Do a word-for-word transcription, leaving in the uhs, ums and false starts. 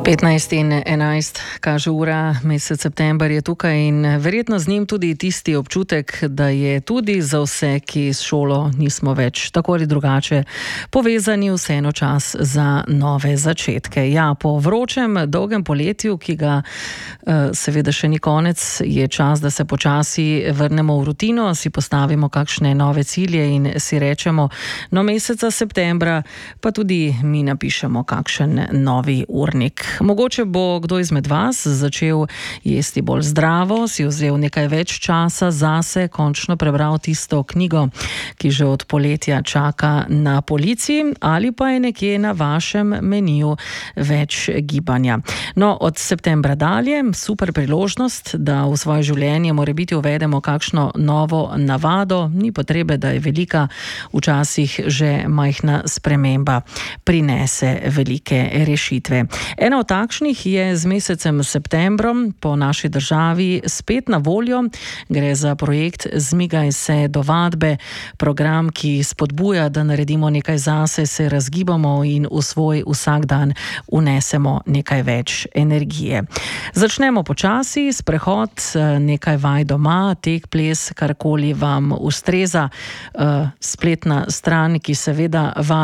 petnajst in enajst kaže ura, mesec september je tukaj in verjetno z njim tudi tisti občutek, da je tudi za vse, ki s šolo nismo več tako ali drugače povezani, vseeno čas za nove začetke. Ja, po vročem, dolgem poletju, ki ga seveda še ni konec, je čas, da se počasi vrnemo v rutino, si postavimo kakšne nove cilje in si rečemo, no meseca septembra pa tudi mi napišemo kakšen novi urnik. Mogoče bo kdo izmed vas začel jesti bolj zdravo, si vzel nekaj več časa zase, končno prebral tisto knjigo, ki že od poletja čaka na polici, ali pa je nekje na vašem meniju več gibanja. No, od septembra dalje super priložnost, da v svoje življenje morebiti uvedemo kakšno novo navado, ni potrebe, da je velika, včasih že majhna sprememba prinese velike rešitve. Ena od takšnih je z mesecem septembrom po naši državi spet na voljo. Gre za projekt Zmigaj se do vadbe, program, ki spodbuja, da naredimo nekaj zase, se razgibamo in v svoj vsakdan unesemo nekaj več energije. Začnemo počasi, sprehod, nekaj vaj doma, tek, ples, karkoli vam ustreza. Spletna stran, ki seveda